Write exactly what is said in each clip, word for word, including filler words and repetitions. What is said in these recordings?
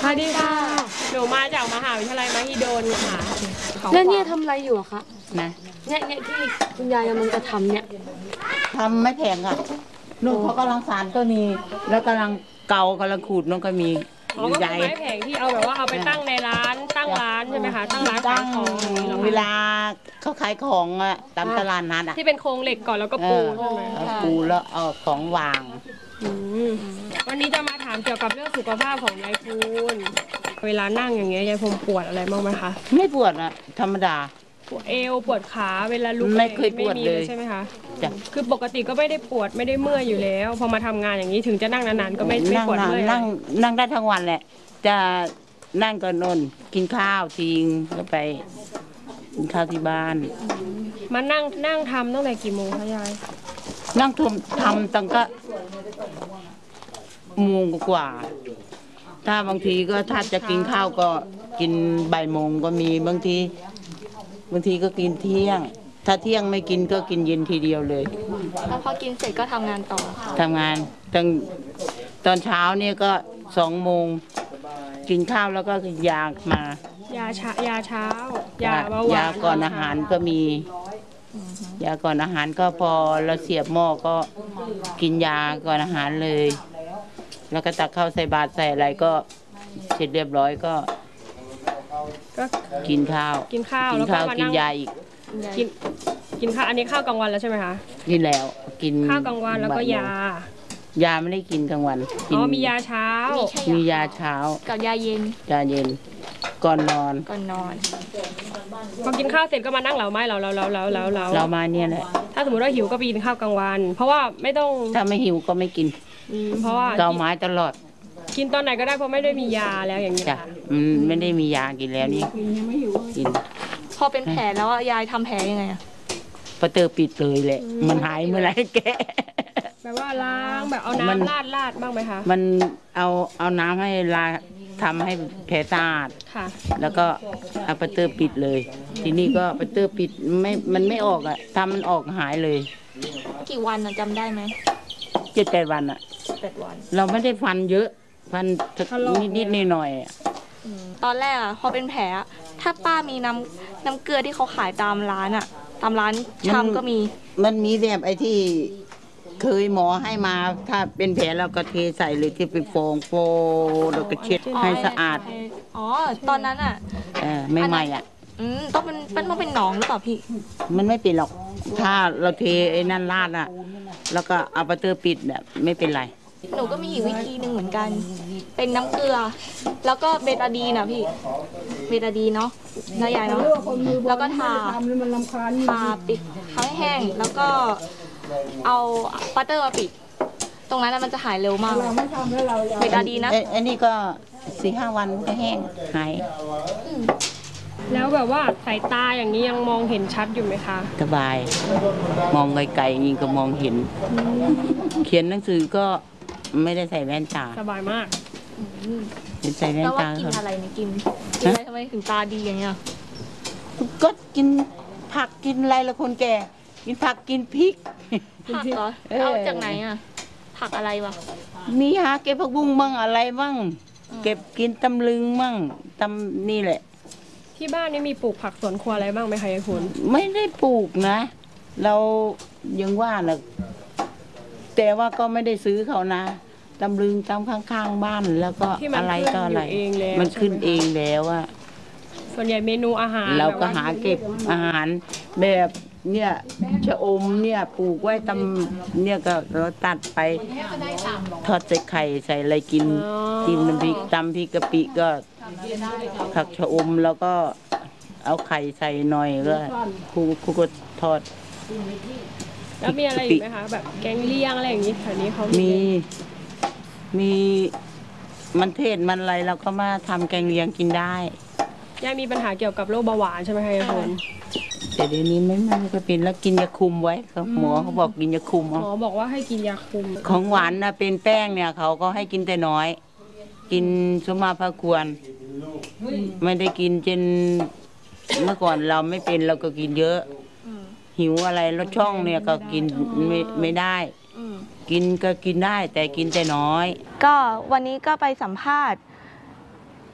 วัสดีค่ะหนูมาจากมหาวิทยาลัยมหิดลค่ะแล้วเนี่ยทำอะไรอยู่อะคะนะเนี่ยเนี่ยที่คุณยายกำลังจะทำเนี่ยทำไม่แพงอ่ะนู่นเขากำลังสานก็มีแล้วกำลังเกากำลังขูดน้องก็มีอ๋อก็คือไม้แผงที่เอาแบบว่าเอาไปตั้งในร้านตั้งร้านใช่ไหมคะตั้งร้านตั้ขาง ยของเวลาเขาขายของอ่ะตามตลาดนัดอ่ะที่เป็นโครงเหล็กก่อนแล้วก็ปูใช่ไหมเอาปูแล้วเอาของวางวันนี้จะมาถามเกี่ยวกับเรื่องสุขภาพของยายพูนเวลานั่งอย่างเงี้ยยายพูนปวดอะไรบ้างไหมคะไม่ปวดอ่ะธรรมดาปวดเอวปวดขาเวลาลุกไม่เคยปวดเลยใช่ไหมคะจ้ะคือปกติก็ไม่ได้ปวดไม่ได้เมื่อยอยู่แล้วพอมาทำงานอย่างนี้ถึงจะนั่งนานๆก็ไม่ไม่ปวดเมื่อยนั่งนั่งได้ทั้งวันแหละจะนั่งก็นอนกินข้าวทิ้งแล้วไปกินข้าวที่บ้านมานั่งนั่งทำตั้งแต่กี่โมงคะยายนั่งทำทำตั้งก็โมงกว่าถ้าบางทีก็ถ้าจะกินข้าวก็กินบ่ายโมงก็มีบางทีบางทีก็กินเที่ยงถ้าเที่ยงไม่กินก็กินเย็นทีเดียวเลยแล้วพอกินเสร็จก็ทำงานต่อทำงานตั้งตอนเช้าเนี่ยก็สองโมงกินข้าวแล้วก็ยามายาชายาเช้ายาเบาหวานยาก่อนอาหารก็มียาก่อนอาหารก็พอเราเสียบหม้อก็กินยาก่อนอาหารเลยแล้วก็ตักข้าวใส่บาตรใส่อะไรก็เสร็จเรียบร้อยก็ก็กินข้าวกินข้าวกินข้าวกินยาอีกกินกินข้าวอันนี้ข้าวกลางวันแล้วใช่ไหมคะกินแล้วกินข้าวกลางวันแล้วก็ยายาไม่ได้กินกลางวันอ๋อมียาเช้ามียาเช้ากับยาเย็นยาเย็นก่อนนอนก่อนนอนพอกินข้าวเสร็จก็มานั่งเหลาไม้เหลาเหลาเหลาเหลาเหลาเหลาเรามาเนี่ยแหละถ้าสมมติว่าหิวก็ไปกินข้าวกลางวันเพราะว่าไม่ต้องถ้าไม่หิวก็ไม่กินเพราะว่าเกาไม้ตลอดกินตอนไหนก็ได้เพราะไม่ได้มียาแล้วอย่างนี้จ้ะไม่ได้มียากินแล้วนี่กินพอเป็นแผลแล้วยายทำแผลยังไงอะประตูปิดเลยแหละมันหายเมื่อไรแกแบบว่าล้างแบบเอาน้ำลาดลาดบ้างไหมคะมันเอาเอาน้ำให้ลาทำให้แผลสะอาดค่ะแล้วก็เอาประตูปิดเลยทีนี้ก็ประตูปิดไม่มันไม่ออกอ่ะทำมันออกหายเลยกี่วันอะจำได้ไหมเจ็ดแปดวันอ่ะแปดวันเราไม่ได้ฟันเยอะฟันนิดนิดนิดหน่อยอ่ะตอนแรกอ่ะพอเป็นแผลถ้าป้ามีน้ำน้ำเกลือที่เขาขายตามร้านอ่ะตามร้านชำก็มีมันมีแบบไอ้ที่เคยหมอให้มาถ้าเป็นแผลเราก็เทใส่เลยที่เป็นฟองโฟแล้วก็เช็ดให้สะอาดอ๋อตอนนั้นอ่ะเออไม่ใหม่อ่ะอืมต้องเป็นมันต้องเป็นหนองหรือเปล่าพี่มันไม่เป็นหรอกถ้าเราเทไอ้นั่นราดอ่ะแล้วก็เอาประตูปิดแบบไม่เป็นไรหนูก็มีอีกวิธีหนึ่งเหมือนกันเป็นน้ำเกลือแล้วก็เบตาดีนนะพี่เบตาดีนเนาะน้ายายเนาะแล้วก็ทาทาปิดทาให้แห้งแล้วก็เอาบัตเตอร์มาปิดตรงนั้นมันจะหายเร็วมากเบตาดีนะอันนี้ก็สี่ห้าวันก็แห้งหายแล้วแบบว่าสายตาอย่างนี้ยังมองเห็นชัดอยู่ไหมคะสบายมองไกลๆยิงก็มองเห็นเขียนหนังสือก็ไม่ได้ใส่แว่นตาสบายมากใส่แว่นตาแล้วว่ากินอะไรเนี่ยกินกินอะไรทำไมถึงตาดีอย่างเงี้ยก็กินผักกินอะไรละคนแก่กินผักกินพริกผักเหรอเอาจากไหนอ่ะผักอะไรวะมีหาเก็บผักบุ้งมั่งอะไรมั่งเก็บกินตำลึงมั่งตำนี่แหละที่บ้านนี่มีปลูกผักสวนครัวอะไรบ้างไหมคะยายคุณไม่ได้ปลูกนะเรายังว่านะแต่ว่าก็ไม่ได้ซื้อเขานะตำลึงตามข้างๆบ้านแล้วก็อะไรก็อะไรมันขึ้นเองแล้วอะส่วนใหญ่เมนูอาหารเราก็หาเก็บอาหารแบบเนี่ยชะอมเนี่ยปลูกไว้ตำเนี่ยก็เราตัดไปทอดใส่ไข่ใส่อะไรกินกินน้ำพริกตำพริกกะปิก็ผักชะอมแล้วก็เอาไข่ใส่หน่อยก็คูคูก็ทอดแล้วมีอะไรอีกไหมคะแบบแกงเลี่ยงอะไรอย่างนี้แถวนี้เขามีมีมันเทศมันอะไรเราก็มาทำแกงเลียงกินได้ย่ามีปัญหาเกี่ยวกับโรคเบาหวานใช่ไหมคะยายพลแต่เดี๋ยวนี้ไม่ไม่ก็เป็นแล้วกินยาคุมไว้ครับหมอเขาบอกกินยาคุมหมอบอกว่าให้กินยาคุมของหวานนะเป็นแป้งเนี่ยเขาก็ให้กินแต่น้อยกินสมาพาควรไม่ได้กินจนเมื่อก่อนเราไม่เป็นเราก็กินเยอะหิวอะไรรสช่องเนี่ยก็กินไม่ไม่ได้กินก็กินได้แต่กินแต่น้อยก็วันนี้ก็ไปสัมภาษณ์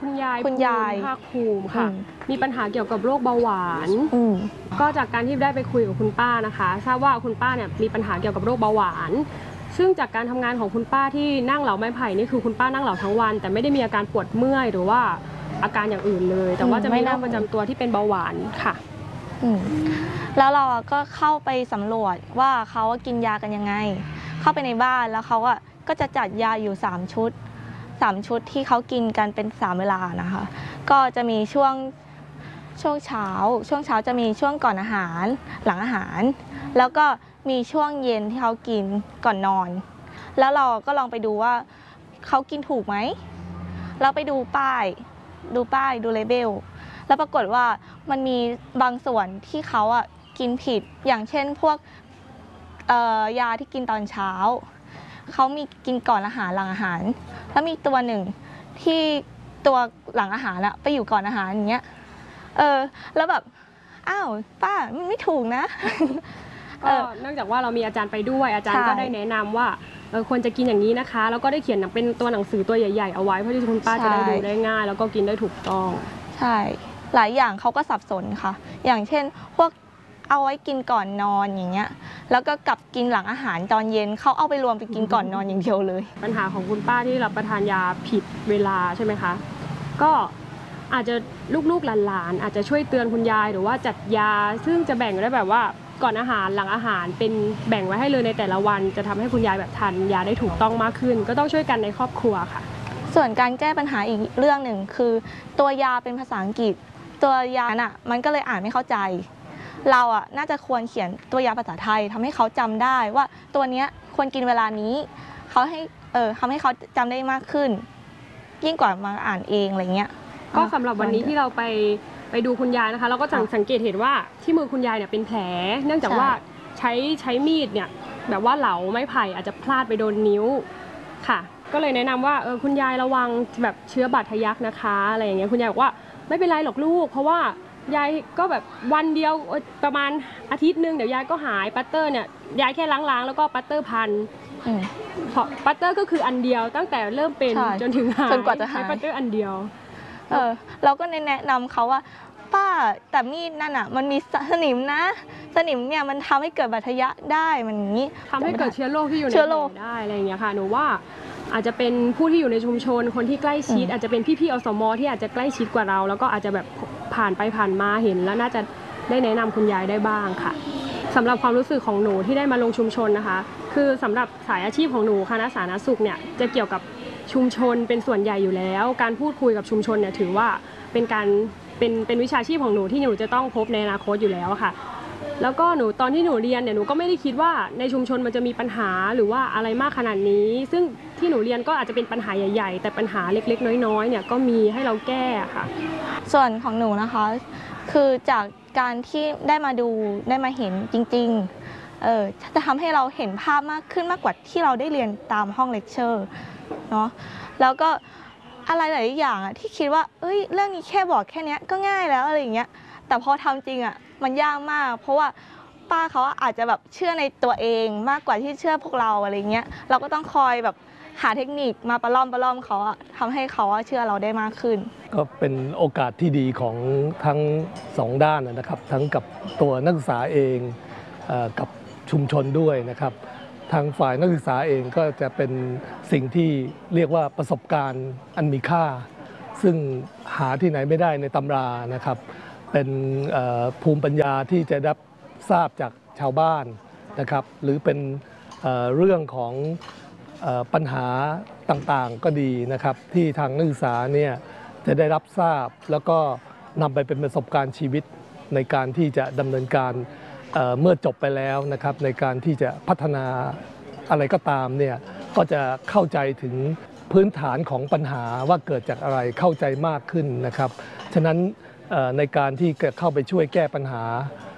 คุณยายคุณยายภาคภูมิค่ะอืมมีปัญหาเกี่ยวกับโรคเบาหวานอืมก็จากการที่ได้ไปคุยกับคุณป้านะคะทราบว่าคุณป้าเนี่ยมีปัญหาเกี่ยวกับโรคเบาหวาน ซึ่งจากการทำงานของคุณป้าที่นั่งเหลาไม้ไผ่นี่คือคุณป้านั่งเหลาทั้งวัน แต่ไม่ได้มีอาการปวดเมื่อยหรือว่าอาการอย่างอื่นเลย แต่ว่าจะมีโรคประจำตัวที่เป็นเบาหวานค่ะอืมแล้วเราอะก็เข้าไปสำรวจว่าเขากินยากันยังไง เข้าไปในบ้านแล้วเขาอะก็จะจัดยาอยู่สามชุดสามชุดที่เขากินกันเป็นสามเวลานะคะ ก็จะมีช่วงช่วงเช้า ช่วงเช้าจะมีช่วงก่อนอาหารหลังอาหาร แล้วก็มีช่วงเย็นที่เขากินก่อนนอน แล้วเราก็ลองไปดูว่าเขากินถูกไหมเราไปดูป้ายดูป้ายดูเลเบลแล้วปรากฏว่ามันมีบางส่วนที่เขาอ่ะกินผิดอย่างเช่นพวกเอ่อยาที่กินตอนเช้าเขามีกินก่อนอาหารหลังอาหาร แล้วมีตัวหนึ่งที่ตัวหลังอาหารอะไปอยู่ก่อนอาหารอย่างเงี้ยเออแล้วแบบอ้าวป้ามันไม่ถูกนะก็เนื่องจากว่าเรามีอาจารย์ไปด้วยอาจารย์ใช่ก็ได้แนะนำว่าเออควรจะกินอย่างนี้นะคะ แล้วก็ได้เขียนเป็นตัวหนังสือตัวใหญ่ๆเอาไว้เพื่อที่คุณป้าจะได้ดูได้ง่าย แล้วก็กินได้ถูกต้องใช่หลายอย่างเขาก็สับสนค่ะ อย่างเช่นพวกเอาไว้กินก่อนนอนอย่างเงี้ยแล้วก็กลับกินหลังอาหารตอนเย็นเขาเอาไปรวมไปกินก่อนนอนอย่างเดียวเลยปัญหาของคุณป้าที่รับประทานยาผิดเวลาใช่ไหมคะ ก็อาจจะลูกๆหลานๆอาจจะช่วยเตือนคุณยายหรือว่าจัดยา ซึ่งจะแบ่งได้แบบว่าก่อนอาหารหลังอาหารเป็นแบ่งไว้ให้เลยในแต่ละวัน จะทำให้คุณยายแบบทานยาได้ถูกต้องมากขึ้น ก็ต้องช่วยกันในครอบครัวค่ะส่วนการแก้ปัญหาอีกเรื่องหนึ่งคือ ตัวยาเป็นภาษาอังกฤษ ตัวยาน่ะมันก็เลยอ่านไม่เข้าใจ เราอ่ะน่าจะควรเขียนตัวยาภาษาไทยทำให้เขาจำได้ว่าตัวเนี้ยควรกินเวลานี้เขาให้เออทำให้เขาจำได้มากขึ้น ยิ่งกว่ามาอ่านเองอะไรเงี้ยก็สำหรับวันนี้ที่เราไปไปดูคุณยายนะคะเราก็สังเกตเห็นว่าที่มือคุณยายเนี่ยเป็นแผล เนื่องจากว่าใช้ใช้มีดเนี่ยแบบว่าเหลาไม้ไผ่อาจจะพลาดไปโดนนิ้วค่ะ ก็เลยแนะนำว่าเออคุณยายระวังแบบเชื้อบาดทะยักนะคะอะไรอย่างเงี้ยคุณยายบอกว่าไม่เป็นไรหรอกลูกเพราะว่ายายก็แบบวันเดียวประมาณอาทิตย์หนึ่งเดี๋ยวยายก็หายปัตเตอร์เนี่ยยายแค่ล้างๆแล้วก็ปัตเตอร์พันอืมเพราะปัตเตอร์ก็คืออันเดียวตั้งแต่เริ่มเป็นใช่จนถึงหายจนกว่าจะหายใช้ปัตเตอร์อันเดียวเออเราก็แนะนำเขาว่าป้าแต่มีดนั่นอ่ะมันมีสนิมนะ สนิมเนี่ยมันทำให้เกิดบาดทะยักได้มันอย่างนี้ทำให้เกิดเชื้อโรคที่อยู่ในเชื้อโรคแผลได้อะไรอย่างเงี้ยค่ะหนูว่าอาจจะเป็นผู้ที่อยู่ในชุมชนคนที่ใกล้ชิดอืมอาจจะเป็นพี่ๆอสมที่อาจจะใกล้ชิดกว่าเรา แล้วก็อาจจะแบบผ่านไปผ่านมาเห็น แล้วน่าจะได้แนะนำคุณยายได้บ้างค่ะสำหรับความรู้สึกของหนูที่ได้มาลงชุมชนนะคะ คือสำหรับสายอาชีพของหนูคณะสาธารณสุขเนี่ยจะเกี่ยวกับชุมชนเป็นส่วนใหญ่อยู่แล้ว การพูดคุยกับชุมชนเนี่ยถือว่าเป็นการเป็นเป็นวิชาชีพของหนูที่หนูจะต้องพบในอนาคตอยู่แล้วค่ะ แล้วก็หนูตอนที่หนูเรียนเนี่ยหนูก็ไม่ได้คิดว่าในชุมชนมันจะมีปัญหาหรือว่าอะไรมากขนาดนี้ ซึ่งที่หนูเรียนก็อาจจะเป็นปัญหาใหญ่ๆแต่ปัญหาเล็กๆน้อยๆเนี่ยก็มีให้เราแก้ค่ะส่วนของหนูนะคะ คือจากการที่ได้มาดูได้มาเห็นจริงๆเออจะทำให้เราเห็นภาพมากขึ้นมากกว่าที่เราได้เรียนตามห้องเลคเชอร์เนาะแล้วก็อะไรหลายอย่างอะที่คิดว่าเอ้ยเรื่องนี้แค่บอกแค่เนี้ยก็ง่ายแล้วอะไรอย่างเงี้ยแต่พอทำจริงอะมันยากมาก เพราะว่าป้าเขาอาจจะแบบเชื่อในตัวเองมากกว่าที่เชื่อพวกเราอะไรเงี้ยเราก็ต้องคอยแบบหาเทคนิคมาประล่อมประล่อมเขาอะทำให้เขาเชื่อเราได้มากขึ้นก็เป็นโอกาสที่ดีของทั้งสองด้านนะครับทั้งกับตัวนักศึกษาเองเอ่อกับชุมชนด้วยนะครับทางฝ่ายนักศึกษาเองก็จะเป็นสิ่งที่เรียกว่าประสบการณ์อันมีค่า ซึ่งหาที่ไหนไม่ได้ในตำรานะครับเป็นเอ่อภูมิปัญญาที่จะได้ทราบจากชาวบ้านนะครับหรือเป็นเอ่อเรื่องของเอ่อปัญหาต่างๆก็ดีนะครับที่ทางนักศึกษาเนี่ยจะได้รับทราบแล้วก็นำไปเป็นประสบการณ์ชีวิตในการที่จะดำเนินการเอ่อเมื่อจบไปแล้วนะครับในการที่จะพัฒนาอะไรก็ตามเนี่ยก็จะเข้าใจถึงพื้นฐานของปัญหาว่าเกิดจากอะไรเข้าใจมากขึ้นนะครับฉะนั้นเอ่อในการที่จะเข้าไปช่วยแก้ปัญหา